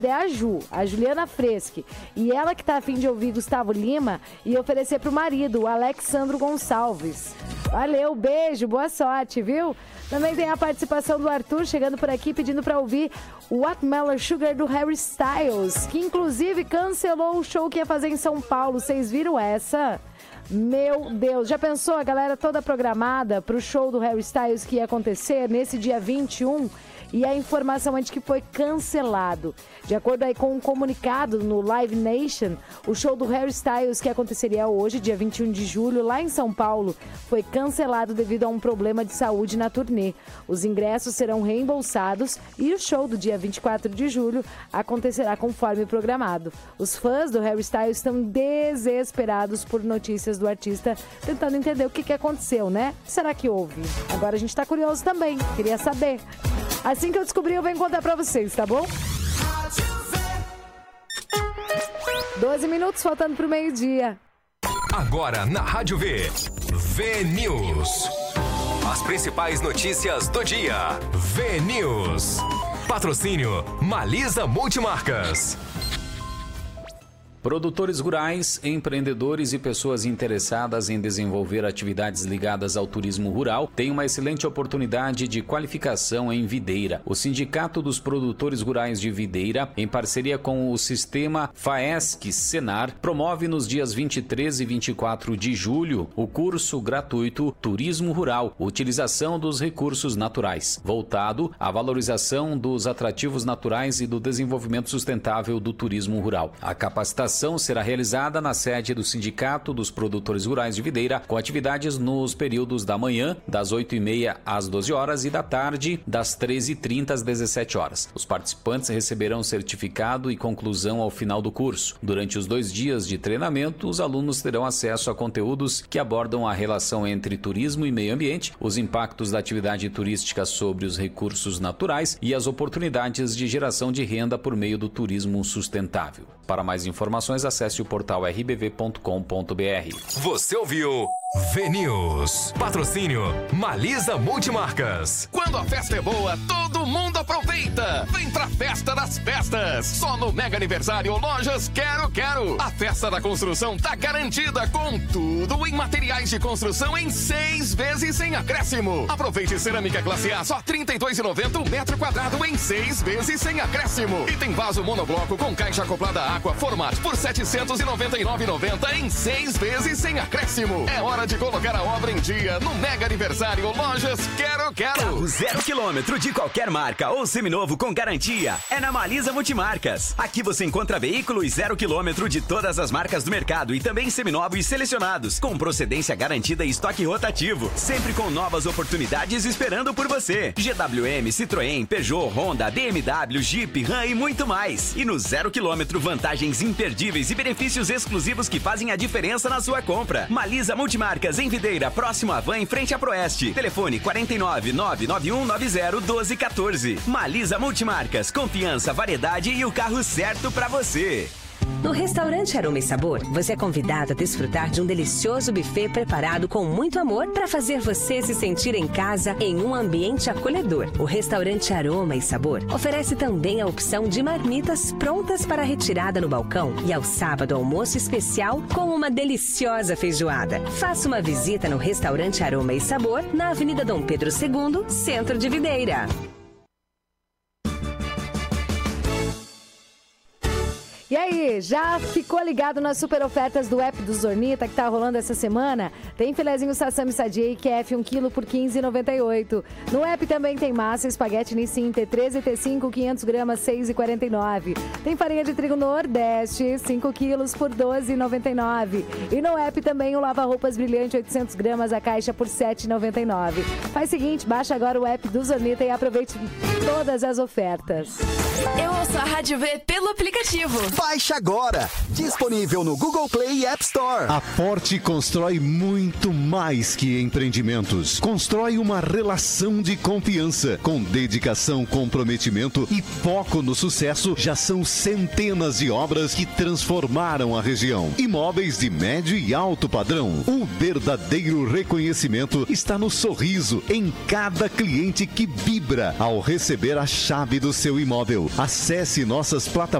é a Juliana Freschi. E ela que tá a fim de ouvir Gustavo Lima e oferecer pro marido, o Alexandro Gonçalves. Valeu, beijo, boa sorte, viu? Também tem a participação do Arthur chegando por aqui pedindo pra ouvir o Watermelon Sugar do Harry Styles, que inclusive cancelou o show que ia fazer em São Paulo. Vocês viram essa? Meu Deus, já pensou a galera toda programada pro show do Harry Styles que ia acontecer nesse dia 21? E a informação é de que foi cancelado. De acordo aí com um comunicado no Live Nation, o show do Harry Styles, que aconteceria hoje, dia 21 de julho, lá em São Paulo, foi cancelado devido a um problema de saúde na turnê. Os ingressos serão reembolsados e o show do dia 24 de julho acontecerá conforme programado. Os fãs do Harry Styles estão desesperados por notícias do artista, tentando entender o que aconteceu, né? Será que houve? Agora a gente tá curioso também, queria saber. Assim que eu descobrir, eu venho contar pra vocês, tá bom? 12 minutos faltando pro meio-dia. Agora na Rádio V, V-News. As principais notícias do dia. V-News. Patrocínio Malisa Multimarcas. Produtores rurais, empreendedores e pessoas interessadas em desenvolver atividades ligadas ao turismo rural têm uma excelente oportunidade de qualificação em Videira. O Sindicato dos Produtores Rurais de Videira, em parceria com o Sistema FAESC-Senar, promove nos dias 23 e 24 de julho o curso gratuito Turismo Rural, Utilização dos Recursos Naturais, voltado à valorização dos atrativos naturais e do desenvolvimento sustentável do turismo rural. A capacitação será realizada na sede do Sindicato dos Produtores Rurais de Videira, com atividades nos períodos da manhã, das 8h30 às 12 horas, e da tarde, das 13h30 às 17 horas. Os participantes receberão certificado e conclusão ao final do curso. Durante os 2 dias de treinamento, os alunos terão acesso a conteúdos que abordam a relação entre turismo e meio ambiente, os impactos da atividade turística sobre os recursos naturais e as oportunidades de geração de renda por meio do turismo sustentável. Para mais informações, acesse o portal rbv.com.br. Você ouviu V-News. Patrocínio Malisa Multimarcas. Quando a festa é boa, todo mundo aproveita. Vem pra Festa das Festas. Só no Mega Aniversário Lojas Quero. A festa da construção tá garantida com tudo em materiais de construção em 6 vezes sem acréscimo. Aproveite cerâmica classe A, só R$ 32,90 o metro quadrado em 6 vezes sem acréscimo. E tem vaso monobloco com caixa acoplada Aqua Format por R$ 799,90 em 6 vezes sem acréscimo. É hora de colocar a obra em dia no Mega Aniversário Lojas Quero. Carro 0 km de qualquer marca ou seminovo com garantia é na Malisa Multimarcas. Aqui você encontra veículos 0 km de todas as marcas do mercado e também seminovos selecionados, com procedência garantida e estoque rotativo, sempre com novas oportunidades esperando por você. GWM, Citroën, Peugeot, Honda, BMW, Jeep, Ram e muito mais. E no 0 km, vantagens imperdíveis e benefícios exclusivos que fazem a diferença na sua compra. Malisa Multimarcas em Videira, próximo à Van, em frente à Proeste. Telefone 49991901214. Malisa Multimarcas, confiança, variedade e o carro certo pra você. No restaurante Aroma e Sabor, você é convidado a desfrutar de um delicioso buffet preparado com muito amor para fazer você se sentir em casa em um ambiente acolhedor. O restaurante Aroma e Sabor oferece também a opção de marmitas prontas para retirada no balcão e ao sábado almoço especial com uma deliciosa feijoada. Faça uma visita no restaurante Aroma e Sabor na Avenida Dom Pedro II, Centro de Videira. E aí, já ficou ligado nas super ofertas do app do Zornita que tá rolando essa semana? Tem filezinho Sassami Sadia que é F1 kg por R$ 15,98. No app também tem massa espaguete Nissin T13 e T5 500 gramas R$ 6,49. Tem farinha de trigo Nordeste 5 quilos por R$ 12,99. E no app também o lava-roupas brilhante 800 gramas a caixa por R$ 7,99. Faz o seguinte, baixa agora o app do Zornita e aproveite todas as ofertas. Eu ouço a Rádio V pelo aplicativo. Baixe agora! Disponível no Google Play e App Store. A Forte constrói muito mais que empreendimentos. Constrói uma relação de confiança. Com dedicação, comprometimento e foco no sucesso, já são centenas de obras que transformaram a região. Imóveis de médio e alto padrão. O verdadeiro reconhecimento está no sorriso em cada cliente que vibra ao receber a chave do seu imóvel. Acesse nossas plataformas